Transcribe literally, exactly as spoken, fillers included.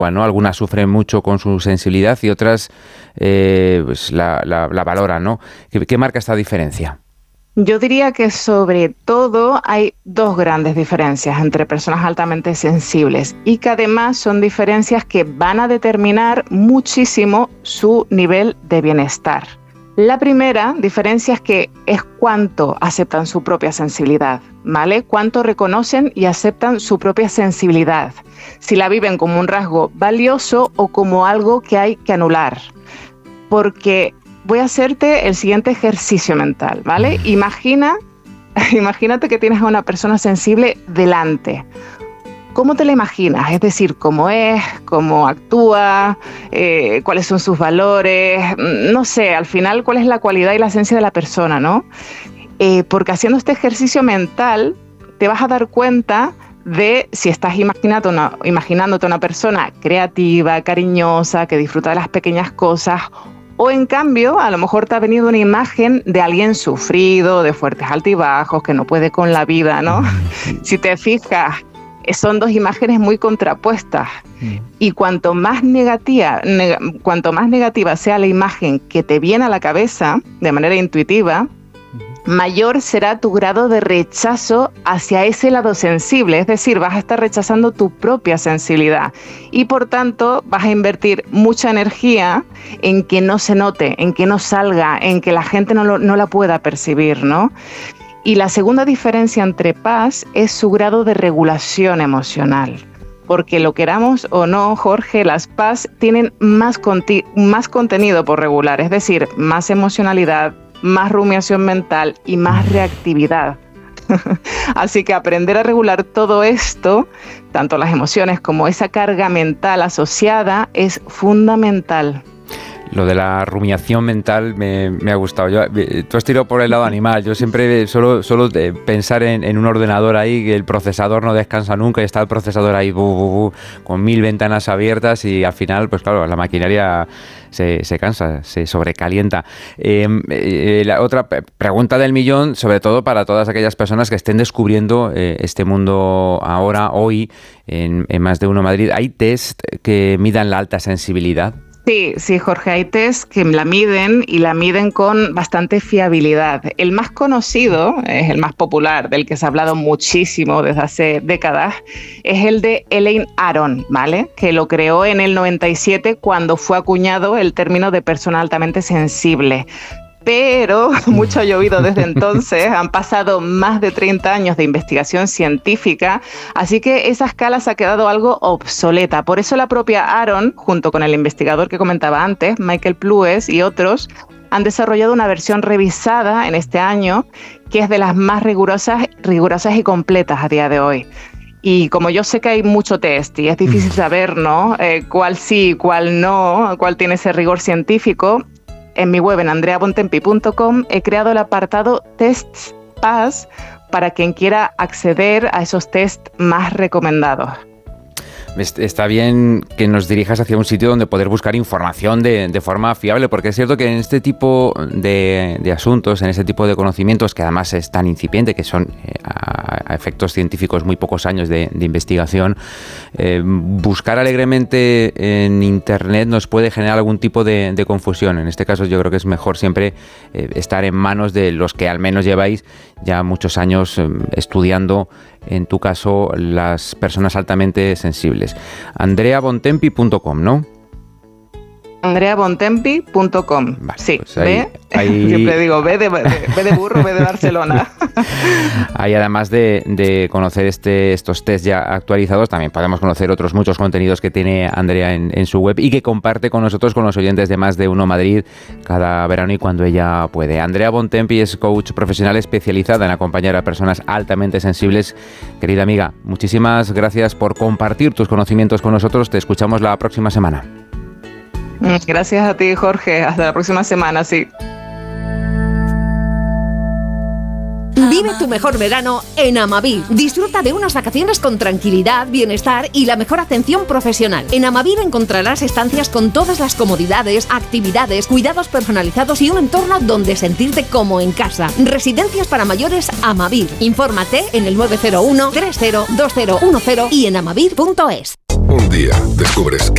Bueno, algunas sufren mucho con su sensibilidad y otras eh, pues la, la, la valoran, ¿no? ¿Qué, qué marca esta diferencia? Yo diría que sobre todo hay dos grandes diferencias entre personas altamente sensibles y que además son diferencias que van a determinar muchísimo su nivel de bienestar. La primera diferencia es que es cuánto aceptan su propia sensibilidad, ¿vale? Cuánto reconocen y aceptan su propia sensibilidad. Si la viven como un rasgo valioso o como algo que hay que anular. Porque voy a hacerte el siguiente ejercicio mental, ¿vale? Imagina, imagínate que tienes a una persona sensible delante. ¿Cómo te la imaginas? Es decir, cómo es, cómo actúa, eh, cuáles son sus valores, no sé, al final cuál es la cualidad y la esencia de la persona, ¿no? Eh, porque haciendo este ejercicio mental te vas a dar cuenta de si estás imaginando una, imaginándote una persona creativa, cariñosa, que disfruta de las pequeñas cosas, o en cambio, a lo mejor te ha venido una imagen de alguien sufrido, de fuertes altibajos, que no puede con la vida, ¿no? Si te fijas, son dos imágenes muy contrapuestas. Mm. Y cuanto más negativa, neg- cuanto más negativa sea la imagen que te viene a la cabeza de manera intuitiva, mm. mayor será tu grado de rechazo hacia ese lado sensible. Es decir, vas a estar rechazando tu propia sensibilidad y por tanto vas a invertir mucha energía en que no se note, en que no salga, en que la gente no, lo, no la pueda percibir, ¿no? Y la segunda diferencia entre P A S es su grado de regulación emocional. Porque lo queramos o no, Jorge, las P A S tienen más, conti- más contenido por regular, es decir, más emocionalidad, más rumiación mental y más reactividad. Así que aprender a regular todo esto, tanto las emociones como esa carga mental asociada, es fundamental. Lo de la rumiación mental me, me ha gustado. Yo, tú has tirado por el lado animal. Yo siempre solo, solo pensar en, en un ordenador ahí, que el procesador no descansa nunca y está el procesador ahí bu, bu, bu, con mil ventanas abiertas y al final, pues claro, la maquinaria se, se cansa, se sobrecalienta. Eh, eh, la otra pregunta del millón, sobre todo para todas aquellas personas que estén descubriendo eh, este mundo ahora, hoy, en, en Más de Uno Madrid. ¿Hay test que midan la alta sensibilidad? Sí, sí, Jorge, hay test que la miden y la miden con bastante fiabilidad. El más conocido, es el más popular, del que se ha hablado muchísimo desde hace décadas, es el de Elaine Aron, ¿vale? Que lo creó en el noventa y siete cuando fue acuñado el término de persona altamente sensible. Pero mucho ha llovido desde entonces, han pasado más de treinta años de investigación científica, así que esa escala se ha quedado algo obsoleta. Por eso la propia Aron, junto con el investigador que comentaba antes, Michael Plues y otros, han desarrollado una versión revisada en este año, que es de las más rigurosas, rigurosas y completas a día de hoy. Y como yo sé que hay mucho test y es difícil saber, ¿no? Eh, cuál sí, cuál no, cuál tiene ese rigor científico, en mi web en andrea bontempi punto com he creado el apartado Tests P A S para quien quiera acceder a esos tests más recomendados. Está bien que nos dirijas hacia un sitio donde poder buscar información de, de forma fiable, porque es cierto que en este tipo de, de asuntos, en este tipo de conocimientos, que además es tan incipiente, que son eh, a, a efectos científicos muy pocos años de, de investigación, eh, buscar alegremente en Internet nos puede generar algún tipo de, de confusión. En este caso yo creo que es mejor siempre eh, estar en manos de los que al menos lleváis ya muchos años eh, estudiando, en tu caso, las personas altamente sensibles. andrea bontempi punto com, ¿no? andrea bontempi punto com. Vale, sí, pues ahí, ¿ve? Ahí... Siempre digo, ve de, de, ve de burro, ve de Barcelona. Ahí, además de, de conocer este, estos test ya actualizados, también podemos conocer otros muchos contenidos que tiene Andrea en, en su web y que comparte con nosotros, con los oyentes de Más de Uno Madrid, cada verano y cuando ella puede. Andrea Bontempi es coach profesional especializada en acompañar a personas altamente sensibles. Querida amiga, muchísimas gracias por compartir tus conocimientos con nosotros. Te escuchamos la próxima semana. Gracias a ti, Jorge. Hasta la próxima semana, sí. Vive tu mejor verano en Amavir. Disfruta de unas vacaciones con tranquilidad, bienestar y la mejor atención profesional. En Amavir encontrarás estancias con todas las comodidades, actividades, cuidados personalizados y un entorno donde sentirte como en casa. Residencias para mayores Amavir. Infórmate en el nueve cero uno, tres cero, dos cero uno cero y en amavir punto es. Un día descubres que